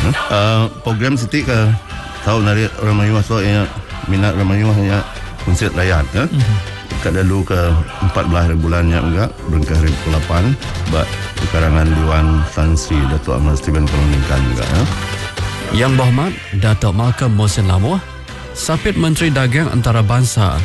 Program Siti ke tahu nari ramai so minat ramai hanya konsert rakyat dulu ke 14 bulannya enggak berengkah 8 bak karangan Dewan Tan Sri Datuk Ahmad Steven Koloningkan enggak Yang Berhormat Datuk Malcolm Mohsin Lamoh, Sapit Menteri Dagang Antarabangsa